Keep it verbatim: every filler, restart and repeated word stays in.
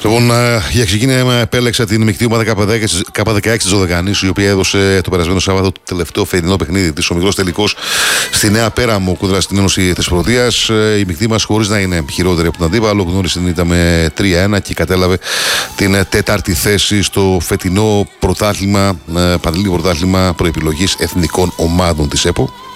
Λοιπόν, για ξεκίνημα επέλεξα την μεικτή ομάδα κέι δεκαέξι της Δωδεκανής, η οποία έδωσε το περασμένο Σάββατο το τελευταίο φετινό παιχνίδι της, ο μικρός τελικός στη Νέα Πέραμο κόντρα στην Ένωση Θεσπρωτείας. Η μεικτή μας, χωρίς να είναι χειρότερη από τον αντίπαλο, γνώρισε την ήττα με τρία ένα και κατέλαβε την τέταρτη θέση στο φετινό πρωτάθλημα, παντελή πρωτάθλημα προεπιλογής εθνικών ομάδων της ΕΠΟ.